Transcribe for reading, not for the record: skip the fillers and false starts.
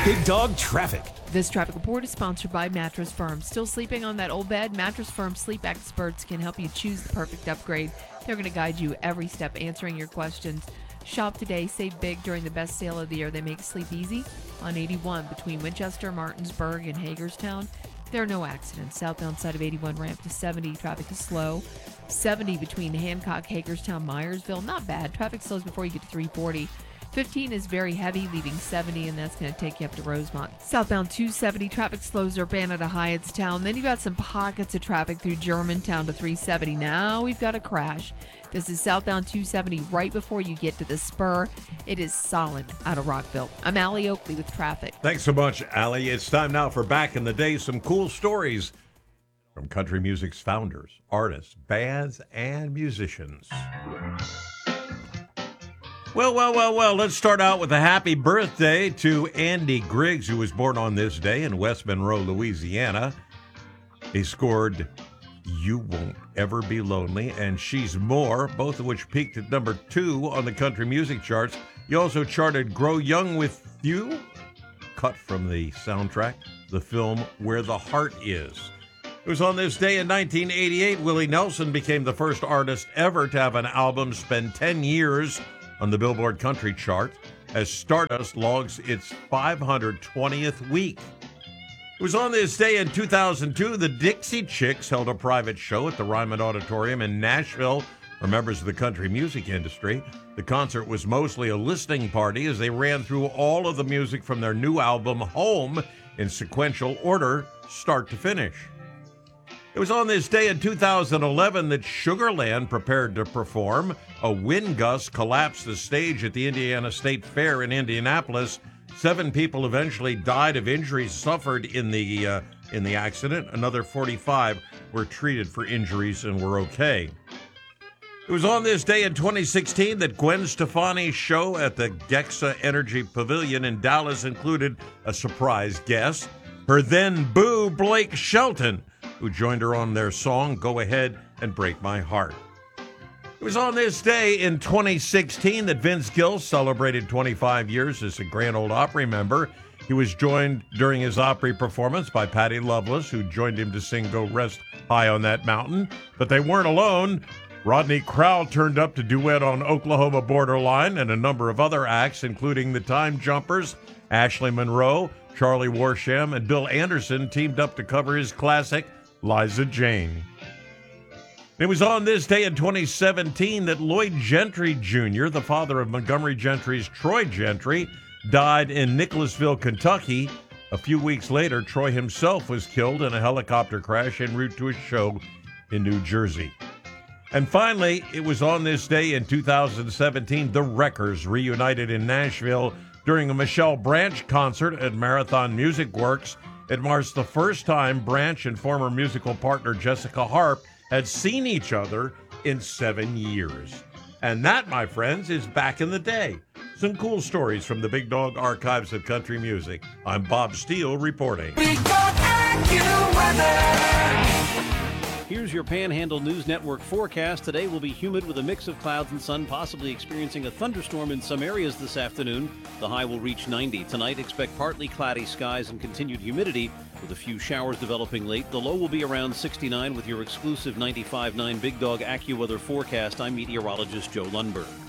Big Dog Traffic. This traffic report is sponsored by Mattress Firm. Still sleeping on that old bed? Mattress Firm sleep experts can help you choose the perfect upgrade. They're going to guide you every step, answering your questions. Shop today, save big during the best sale of the year. They make sleep easy on 81 between Winchester, Martinsburg, and Hagerstown. There are no accidents. Southbound side of 81 ramp to 70. Traffic is slow. 70 between Hancock, Hagerstown, Myersville. Not bad. Traffic slows before you get to 340. 15 is very heavy, leaving 70, and that's going to take you up to Rosemont. Southbound 270, traffic slows Urbana to Hyattstown. Then you've got some pockets of traffic through Germantown to 370. Now we've got a crash. This is southbound 270 right before you get to the spur. It is solid out of Rockville. I'm Allie Oakley with traffic. Thanks so much, Allie. It's time now for Back in the Day, some cool stories from country music's founders, artists, bands, and musicians. Well, let's start out with a happy birthday to Andy Griggs, who was born on this day in West Monroe, Louisiana. He scored You Won't Ever Be Lonely and She's More, both of which peaked at number 2 on the country music charts. He also charted Grow Young with You, cut from the soundtrack, the film Where the Heart Is. It was on this day in 1988, Willie Nelson became the first artist ever to have an album spend 10 years on the Billboard Country chart as Stardust logs its 520th week. It was on this day in 2002 the Dixie Chicks held a private show at the Ryman Auditorium in Nashville for members of the country music industry. The concert was mostly a listening party as they ran through all of the music from their new album Home in sequential order, start to finish. It was on this day in 2011 that Sugarland prepared to perform. A wind gust collapsed the stage at the Indiana State Fair in Indianapolis. 7 people eventually died of injuries suffered in the accident. Another 45 were treated for injuries and were okay. It was on this day in 2016 that Gwen Stefani's show at the Gexa Energy Pavilion in Dallas included a surprise guest, her then boo Blake Shelton, who joined her on their song, Go Ahead and Break My Heart. It was on this day in 2016 that Vince Gill celebrated 25 years as a Grand Ole Opry member. He was joined during his Opry performance by Patti Loveless, who joined him to sing Go Rest High on That Mountain. But they weren't alone. Rodney Crowell turned up to duet on Oklahoma Borderline, and a number of other acts, including the Time Jumpers, Ashley Monroe, Charlie Warsham, and Bill Anderson teamed up to cover his classic Liza Jane. It was on this day in 2017 that Lloyd Gentry Jr., the father of Montgomery Gentry's Troy Gentry, died in Nicholasville, Kentucky. A few weeks later, Troy himself was killed in a helicopter crash en route to a show in New Jersey. And finally, it was on this day in 2017 the Wreckers reunited in Nashville during a Michelle Branch concert at Marathon Music Works. It marks the first time Branch and former musical partner Jessica Harp had seen each other in 7 years. And that, my friends, is Back in the Day. Some cool stories from the Big Dog Archives of Country Music. I'm Bob Steele reporting. Big Dog AccuWeather. Here's your Panhandle News Network forecast. Today will be humid with a mix of clouds and sun, possibly experiencing a thunderstorm in some areas this afternoon. The high will reach 90. Tonight, expect partly cloudy skies and continued humidity with a few showers developing late. The low will be around 69 with your exclusive 95.9 Big Dog AccuWeather forecast. I'm meteorologist Joe Lundberg.